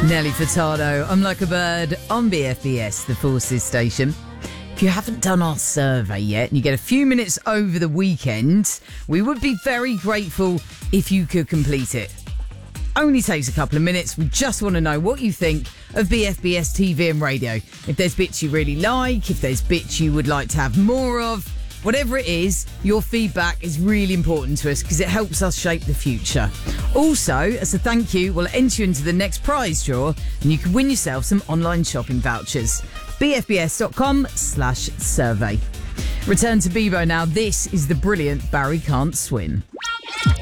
Nelly Furtado, I'm Like a Bird on BFBS, the Forces station. If you haven't done our survey yet and you get a few minutes over the weekend, we would be very grateful if you could complete it. Only takes a couple of minutes. We just want to know what you think of BFBS TV and radio. If there's bits you really like, if there's bits you would like to have more of, whatever it is, your feedback is really important to us because it helps us shape the future. Also, as a thank you, we'll enter you into the next prize draw and you can win yourself some online shopping vouchers. bfbs.com/survey. Return to Bebo now. This is the brilliant Barry Can't Swim.